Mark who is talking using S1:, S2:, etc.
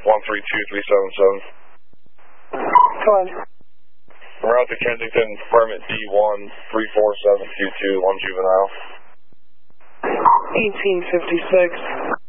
S1: 132377.
S2: Go ahead.
S1: Route to Kensington, permit D134722, one juvenile.
S2: 1856.